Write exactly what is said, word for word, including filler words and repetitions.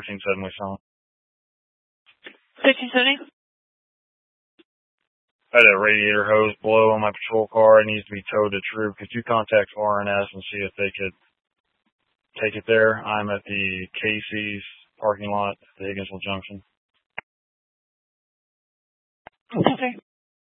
thirteen seventy South. thirteen seventy? I had a radiator hose blow on my patrol car. It needs to be towed to Troop. Could you contact R N S and see if they could take it there? I'm at the Casey's parking lot at the Higginsville Junction. Okay.